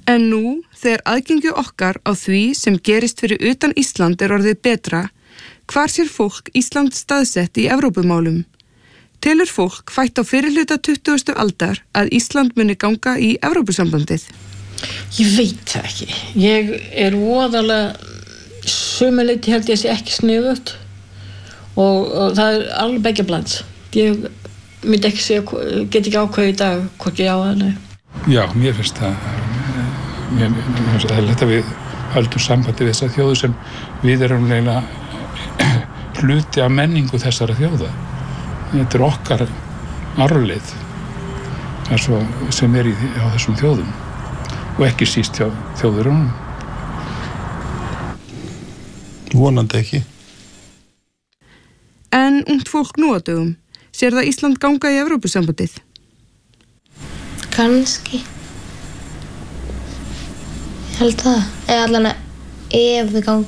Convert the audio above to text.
En nú, þegar aðgengi okkar á því sem gerist fyrir utan Ísland orðið betra, hvar sér fólk Ísland staðsett í Evrópumálum? Telur fólk fætt á fyrirhluta 20. aldar að Ísland muni ganga í Evrópusambandið? Ég veit það ekki. Ég voðalega sömuleyti held ég sé ekki sniðugt og það alveg begja blands. Ég myndi ekki segja, get ekki ákveðið í dag hvort ég á það, nei. Já, mér finnst það eðlilegt að við höldum sambandi við þessar þjóður sem við erum eiginlega hluti af menningu þessara þjóða. Þetta okkar arfleið sem á þessum þjóðum og ekki síst hjá þjóðurunum. Vonandi ekki. En ungt fólk nú á dögum, sér það Ísland ganga í Evrópusambandið? Kannski. Ég held það. Eða allan ef við gangum